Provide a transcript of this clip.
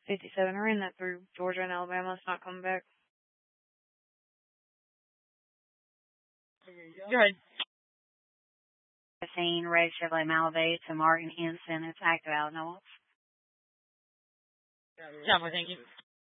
57. I ran that through Georgia and Alabama. It's not coming back. Go ahead. Red Chevrolet Malibu to Martin Henson. It's active out north. Yeah, thank you.